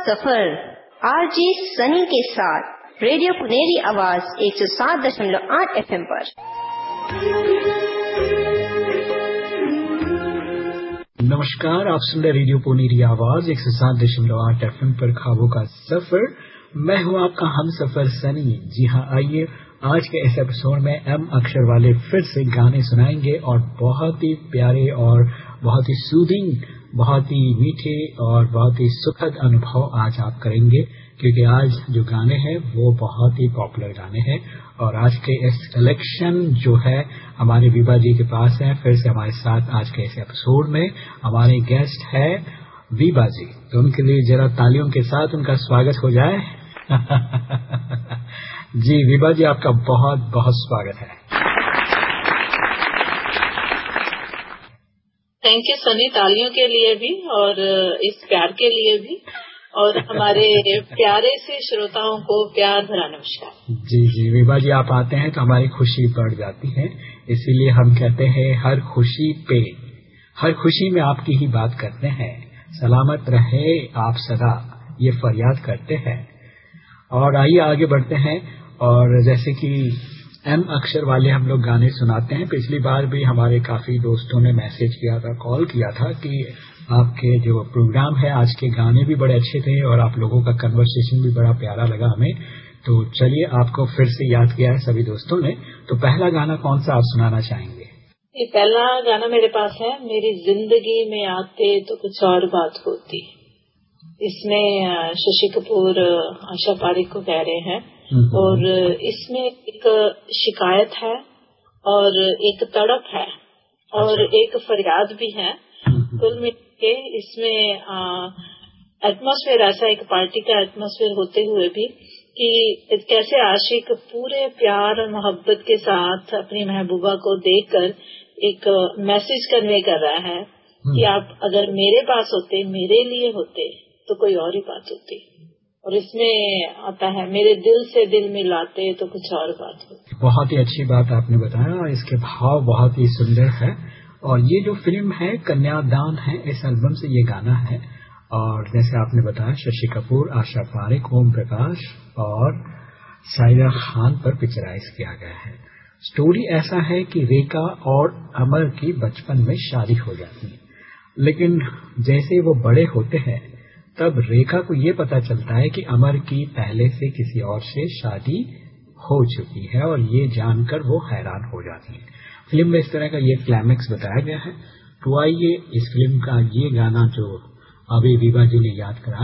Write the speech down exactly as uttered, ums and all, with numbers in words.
सफर RJ Sunny के साथ radio Puneri आवाज एक सौ सात दशमलव आठ एफ एम पर। नमस्कार, आप सुन रहे रेडियो पुनेरी आवाज एक सौ सात दशमलव आठ एफ एम पर ख्वाबों का सफर। मैं हूं आपका हम सफर सनी। जी हाँ, आइए आज के इस एपिसोड में एम अक्षर वाले फिर से गाने सुनाएंगे और बहुत ही प्यारे और बहुत ही सूदिंग, बहुत ही मीठे और बहुत ही सुखद अनुभव आज आप करेंगे, क्योंकि आज जो गाने हैं वो बहुत ही पॉपुलर गाने हैं। और आज के इस कलेक्शन जो है हमारे विभा जी के पास है, फिर से हमारे साथ आज के इस एपिसोड में हमारे गेस्ट है विभा जी। तो उनके लिए जरा तालियों के साथ उनका स्वागत हो जाए। जी विभा जी, आपका बहुत बहुत स्वागत है। थैंक यू सनी, तालियों के लिए भी और इस प्यार के लिए भी, और हमारे प्यारे से श्रोताओं को प्यार भरा नमस्कार। जी जी विभा जी, आप आते हैं तो हमारी खुशी बढ़ जाती है, इसीलिए हम कहते हैं हर खुशी पे, हर खुशी में आपकी ही बात करते हैं। सलामत रहे आप सदा, ये फरियाद करते हैं। और आइए आगे बढ़ते हैं। और जैसे कि एम अक्षर वाले हम लोग गाने सुनाते हैं, पिछली बार भी हमारे काफी दोस्तों ने मैसेज किया था, कॉल किया था कि आपके जो प्रोग्राम है आज के गाने भी बड़े अच्छे थे और आप लोगों का कन्वर्सेशन भी बड़ा प्यारा लगा हमें। तो चलिए, आपको फिर से याद किया है सभी दोस्तों ने। तो पहला गाना कौन सा आप सुनाना चाहेंगे? ये पहला गाना मेरे पास है, मेरी जिंदगी में आते तो कुछ और बात होती। इसमें शशि कपूर आशा पारेख को कह रहे हैं, और इसमें एक शिकायत है और एक तड़प है और एक फरियाद भी है। कुल मिला के इसमें एटमॉस्फेयर ऐसा, एक पार्टी का एटमॉस्फेयर होते हुए भी कि कैसे आशिक पूरे प्यार और मोहब्बत के साथ अपनी महबूबा को देखकर एक मैसेज कन्वे कर रहा है कि आप अगर मेरे पास होते, मेरे लिए होते, तो कोई और ही बात होती। और इसमें आता है, मेरे दिल से दिल मिलाते तो कुछ और बात होती। बहुत ही अच्छी बात आपने बताया और इसके भाव बहुत ही सुंदर है। और ये जो फिल्म है कन्यादान है, इस एल्बम से ये गाना है। और जैसे आपने बताया, शशि कपूर, आशा पारेख, ओम प्रकाश और सायरा खान पर पिक्चराइज किया गया है। स्टोरी ऐसा है कि रेखा और अमर की बचपन में शादी हो जाती है, लेकिन जैसे वो बड़े होते हैं तब रेखा को ये पता चलता है कि अमर की पहले से किसी और से शादी हो चुकी है, और ये जानकर वो हैरान हो जाती है। फिल्म में इस तरह का ये क्लाइमेक्स बताया गया है। तो आइए इस फिल्म का ये गाना जो अभी विभा जी ने याद करा